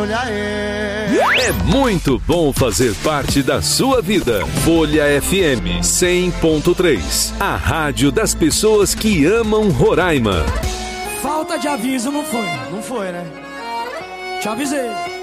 É muito bom fazer parte da sua vida. Folha FM 100.3, a rádio das pessoas que amam Roraima. Falta de aviso não foi? Não foi, né? Te avisei.